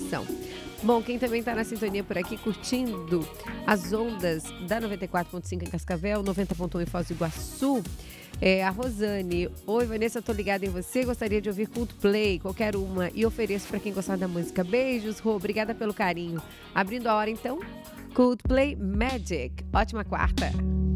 coração. Bom, quem também está na sintonia por aqui, curtindo as ondas da 94.5 em Cascavel, 90.1 em Foz do Iguaçu, é a Rosane. Oi, Vanessa, tô ligada em você, gostaria de ouvir Coldplay, qualquer uma, e ofereço para quem gostar da música. Beijos, Rô, obrigada pelo carinho. Abrindo a hora, então, Coldplay Magic. Ótima quarta.